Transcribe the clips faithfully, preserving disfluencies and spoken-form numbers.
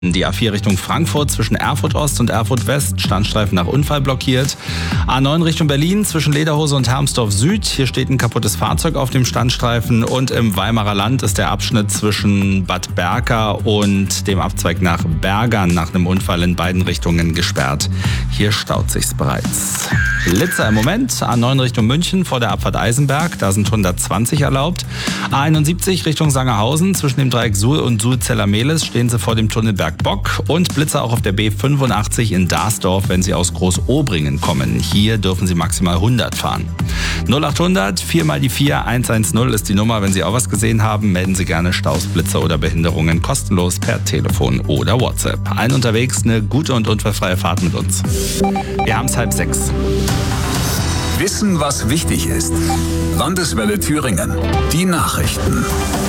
Die A vier Richtung Frankfurt zwischen Erfurt Ost und Erfurt West, Standstreifen nach Unfall blockiert. A neun Richtung Berlin zwischen Lederhose und Hermsdorf Süd, hier steht ein kaputtes Fahrzeug auf dem Standstreifen. Und im Weimarer Land ist der Abschnitt zwischen Bad Berka und dem Abzweig nach Bergern nach einem Unfall in beiden Richtungen gesperrt. Hier staut sich's bereits. Blitzer im Moment, A neun Richtung München vor der Abfahrt Eisenberg, da sind hundertzwanzig erlaubt. A einundsiebzig Richtung Sangerhausen zwischen dem Dreieck Suhl und Suhl-Zeller-Mehlis stehen Sie vor dem Tunnel Bergbock und Blitzer auch auf der B fünfundachtzig in Darsdorf, wenn Sie aus Groß-Obringen kommen. Hier dürfen Sie maximal hundert fahren. null achthundert vier mal die vier hundertzehn ist die Nummer. Wenn Sie auch was gesehen haben, melden Sie gerne Staus, Blitzer oder Behinderungen kostenlos per Telefon oder WhatsApp. Allen unterwegs eine gute und unfallfreie Fahrt mit uns. Wir haben es halb sechs. Wissen, was wichtig ist. Landeswelle Thüringen. Die Nachrichten.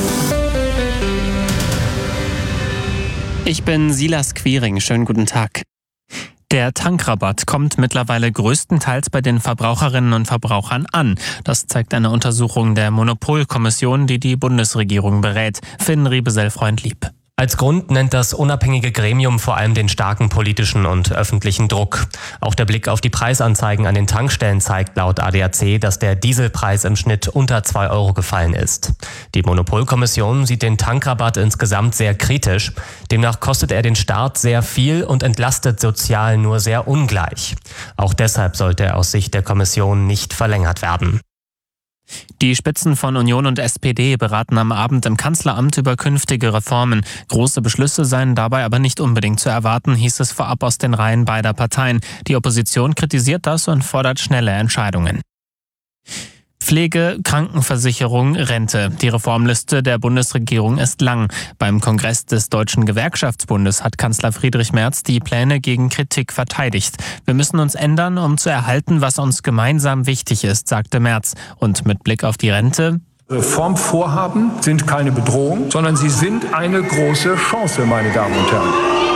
Ich bin Silas Quiring. Schönen guten Tag. Der Tankrabatt kommt mittlerweile größtenteils bei den Verbraucherinnen und Verbrauchern an. Das zeigt eine Untersuchung der Monopolkommission, die die Bundesregierung berät. Finn Riebesell-Freundlieb. Als Grund nennt das unabhängige Gremium vor allem den starken politischen und öffentlichen Druck. Auch der Blick auf die Preisanzeigen an den Tankstellen zeigt laut A D A C, dass der Dieselpreis im Schnitt unter zwei Euro gefallen ist. Die Monopolkommission sieht den Tankrabatt insgesamt sehr kritisch. Demnach kostet er den Staat sehr viel und entlastet sozial nur sehr ungleich. Auch deshalb sollte er aus Sicht der Kommission nicht verlängert werden. Die Spitzen von Union und S P D beraten am Abend im Kanzleramt über künftige Reformen. Große Beschlüsse seien dabei aber nicht unbedingt zu erwarten, hieß es vorab aus den Reihen beider Parteien. Die Opposition kritisiert das und fordert schnelle Entscheidungen. Pflege, Krankenversicherung, Rente. Die Reformliste der Bundesregierung ist lang. Beim Kongress des Deutschen Gewerkschaftsbundes hat Kanzler Friedrich Merz die Pläne gegen Kritik verteidigt. Wir müssen uns ändern, um zu erhalten, was uns gemeinsam wichtig ist, sagte Merz. Und mit Blick auf die Rente: Reformvorhaben sind keine Bedrohung, sondern sie sind eine große Chance, meine Damen und Herren.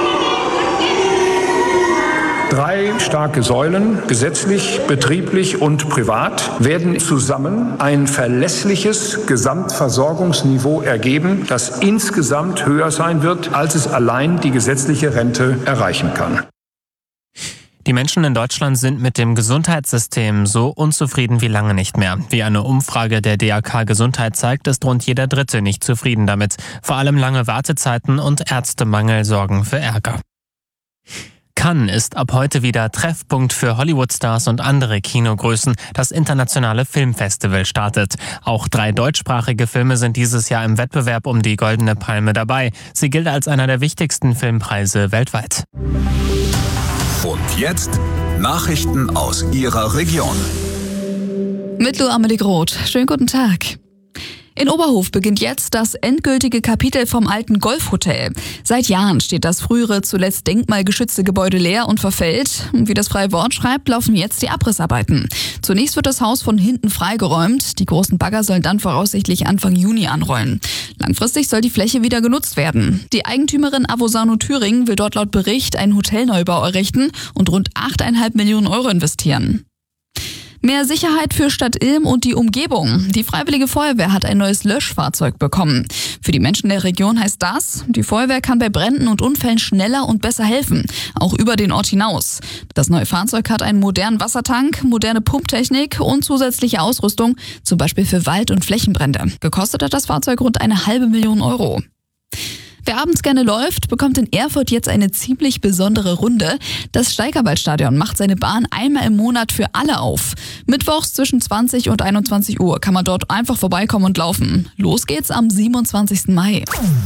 Drei starke Säulen, gesetzlich, betrieblich und privat, werden zusammen ein verlässliches Gesamtversorgungsniveau ergeben, das insgesamt höher sein wird, als es allein die gesetzliche Rente erreichen kann. Die Menschen in Deutschland sind mit dem Gesundheitssystem so unzufrieden wie lange nicht mehr. Wie eine Umfrage der D A K Gesundheit zeigt, ist rund jeder Dritte nicht zufrieden damit. Vor allem lange Wartezeiten und Ärztemangel sorgen für Ärger. Cannes ist ab heute wieder Treffpunkt für Hollywood-Stars und andere Kinogrößen. Das internationale Filmfestival startet. Auch drei deutschsprachige Filme sind dieses Jahr im Wettbewerb um die Goldene Palme dabei. Sie gilt als einer der wichtigsten Filmpreise weltweit. Und jetzt Nachrichten aus Ihrer Region. Mit Lu Amelie Groth. Schönen guten Tag. In Oberhof beginnt jetzt das endgültige Kapitel vom alten Golfhotel. Seit Jahren steht das frühere, zuletzt denkmalgeschützte Gebäude leer und verfällt. Wie das Freie Wort schreibt, laufen jetzt die Abrissarbeiten. Zunächst wird das Haus von hinten freigeräumt. Die großen Bagger sollen dann voraussichtlich Anfang Juni anrollen. Langfristig soll die Fläche wieder genutzt werden. Die Eigentümerin Avosano Thüringen will dort laut Bericht einen Hotelneubau errichten und rund acht Komma fünf Millionen Euro investieren. Mehr Sicherheit für Stadt Ilm und die Umgebung. Die Freiwillige Feuerwehr hat ein neues Löschfahrzeug bekommen. Für die Menschen der Region heißt das, die Feuerwehr kann bei Bränden und Unfällen schneller und besser helfen, auch über den Ort hinaus. Das neue Fahrzeug hat einen modernen Wassertank, moderne Pumptechnik und zusätzliche Ausrüstung, zum Beispiel für Wald- und Flächenbrände. Gekostet hat das Fahrzeug rund eine halbe Million Euro. Wer abends gerne läuft, bekommt in Erfurt jetzt eine ziemlich besondere Runde. Das Steigerwaldstadion macht seine Bahn einmal im Monat für alle auf. Mittwochs zwischen zwanzig und einundzwanzig Uhr kann man dort einfach vorbeikommen und laufen. Los geht's am siebenundzwanzigsten Mai.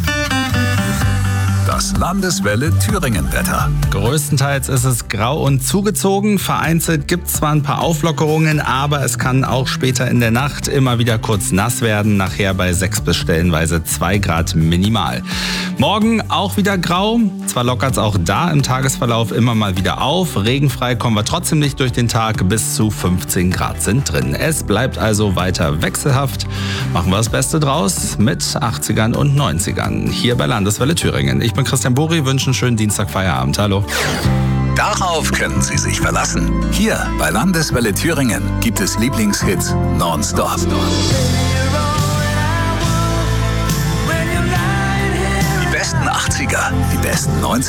Das Landeswelle Thüringen-Wetter. Größtenteils ist es grau und zugezogen. Vereinzelt gibt es zwar ein paar Auflockerungen, aber es kann auch später in der Nacht immer wieder kurz nass werden. Nachher bei sechs bis stellenweise zwei Grad minimal. Morgen auch wieder grau. Zwar lockert es auch da im Tagesverlauf immer mal wieder auf. Regenfrei kommen wir trotzdem nicht durch den Tag. Bis zu fünfzehn Grad sind drin. Es bleibt also weiter wechselhaft. Machen wir das Beste draus mit achtzigern und neunzigern. Hier bei Landeswelle Thüringen. Ich bin Christian Buri, wünsche einen schönen Dienstag Feierabend. Hallo. Darauf können Sie sich verlassen. Hier bei Landeswelle Thüringen gibt es Lieblingshits nonstop. Die besten achtziger, die besten neunzig